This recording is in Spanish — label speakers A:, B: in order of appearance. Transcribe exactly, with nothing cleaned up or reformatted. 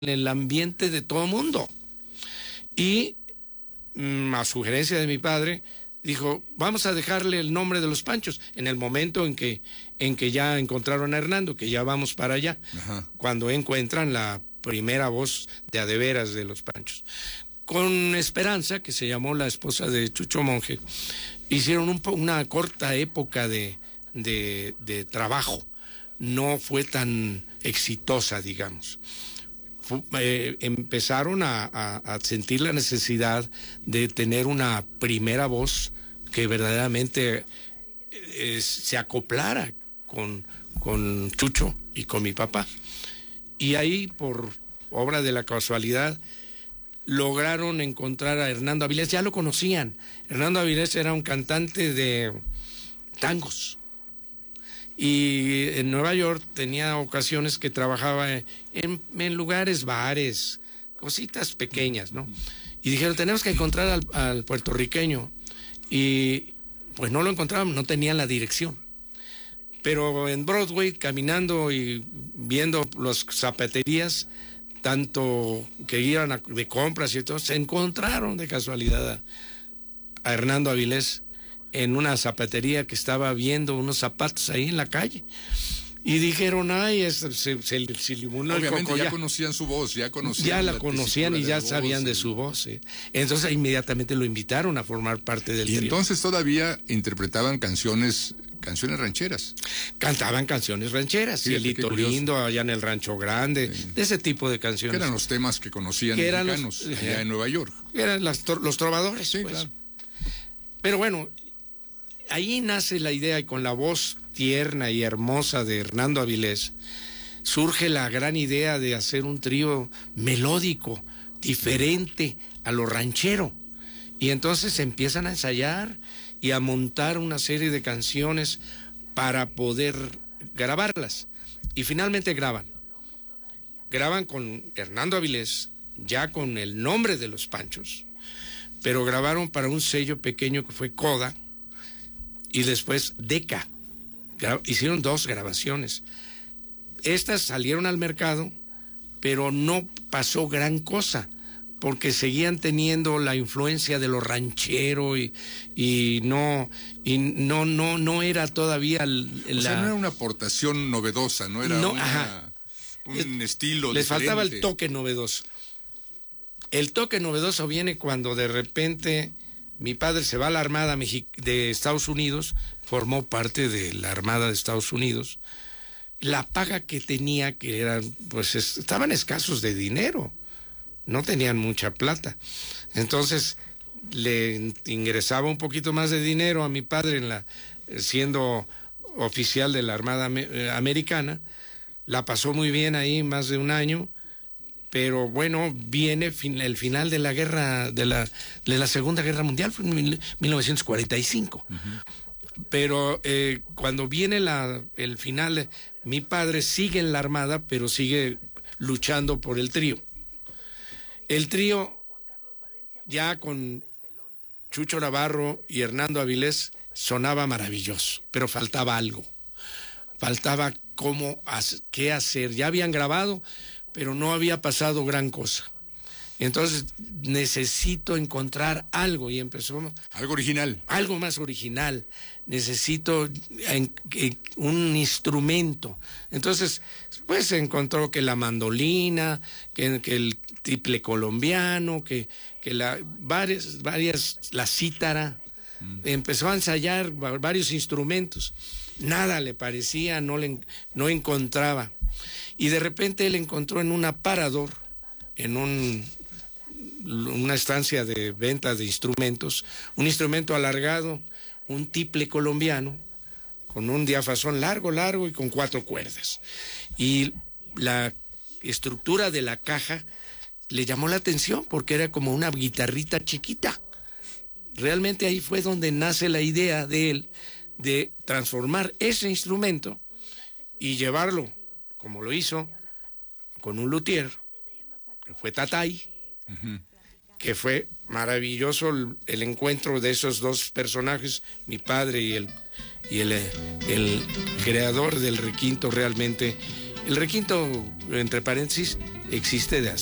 A: el ambiente de todo mundo. Y mm, a sugerencia de mi padre, dijo, vamos a dejarle el nombre de los Panchos, en el momento en que, en que ya encontraron a Hernando, que ya vamos para allá, Ajá. cuando encuentran la primera voz de a de veras de los Panchos. Con Esperanza, que se llamó la esposa de Chucho Monje, hicieron un, una corta época de, de, de trabajo. No fue tan exitosa, digamos. Fue, eh, empezaron a, a, a sentir la necesidad de tener una primera voz que verdaderamente eh, se acoplara con, con Chucho y con mi papá. Y ahí, por obra de la casualidad, lograron encontrar a Hernando Avilés. Ya lo conocían. Hernando Avilés era un cantante de tangos. Y en Nueva York tenía ocasiones que trabajaba en, en lugares, bares, cositas pequeñas, ¿no? Y dijeron, tenemos que encontrar al, al puertorriqueño. Y pues no lo encontraban, no tenían la dirección. Pero en Broadway, caminando y viendo las zapaterías, tanto que iban a, de compras y todo, se encontraron de casualidad a, a Hernando Avilés en una zapatería que estaba viendo unos zapatos ahí en la calle. Y dijeron, ay, es, se, se, se limunó el
B: Obviamente
A: coco,
B: ya,
A: ya
B: conocían su voz, ya conocían
A: Ya la,
B: la
A: conocían y ya
B: de
A: sabían
B: voz,
A: de
B: y...
A: su voz. ¿sí? Entonces inmediatamente lo invitaron a formar parte del
B: Y
A: trío.
B: entonces todavía interpretaban canciones, canciones rancheras.
A: Cantaban canciones rancheras, Cielito Lindo, allá en el Rancho Grande, sí. de ese tipo de canciones.
B: Que eran los temas que conocían
A: que
B: mexicanos los, allá eh, en Nueva York.
A: Eran las, los trovadores,
B: sí,
A: pues.
B: Claro.
A: Pero bueno, ahí nace la idea, y con la voz tierna y hermosa de Hernando Avilés, surge la gran idea de hacer un trío melódico, diferente a lo ranchero. Y entonces empiezan a ensayar y a montar una serie de canciones para poder grabarlas. Y finalmente graban. Graban con Hernando Avilés, ya con el nombre de los Panchos, pero grabaron para un sello pequeño que fue Coda, y después Decca. Hicieron dos grabaciones. Estas salieron al mercado, pero no pasó gran cosa, porque seguían teniendo la influencia de lo ranchero y, y no y no no no era todavía la...
B: O sea, no era una aportación novedosa, no era
A: no,
B: una,
A: ajá.
B: un
A: les,
B: estilo
A: les
B: diferente.
A: Faltaba el toque novedoso. El toque novedoso viene cuando de repente mi padre se va a la Armada de Estados Unidos, formó parte de la Armada de Estados Unidos. La paga que tenía, que eran, pues estaban escasos de dinero, no tenían mucha plata. Entonces le ingresaba un poquito más de dinero a mi padre en la, siendo oficial de la Armada Americana. La pasó muy bien ahí, más de un año. Pero bueno, viene fin, el final de la guerra, de la, de la Segunda Guerra Mundial, fue en mil novecientos cuarenta y cinco. Uh-huh. Pero eh, cuando viene la, el final, mi padre sigue en la Armada, pero sigue luchando por el trío. El trío, ya con Chucho Navarro y Hernando Avilés, sonaba maravilloso, pero faltaba algo. Faltaba cómo, qué hacer. Ya habían grabado, pero no había pasado gran cosa. Entonces, necesito encontrar algo, y empezó...
B: Algo original.
A: Algo más original. Necesito en, en, un instrumento. Entonces, pues se encontró que la mandolina, que, que el triple colombiano, que, que la, varias, varias, la cítara. Mm. Empezó a ensayar varios instrumentos. Nada le parecía, no, le, no encontraba. Y de repente él encontró en un aparador, en un, una estancia de venta de instrumentos, un instrumento alargado, un tiple colombiano, con un diapasón largo, largo y con cuatro cuerdas. Y la estructura de la caja le llamó la atención porque era como una guitarrita chiquita. Realmente ahí fue donde nace la idea de él de transformar ese instrumento y llevarlo, como lo hizo, con un luthier, que fue Tatay, uh-huh. que fue maravilloso el, el encuentro de esos dos personajes, mi padre y el, y el, el creador del requinto realmente. El requinto, entre paréntesis, existe de hace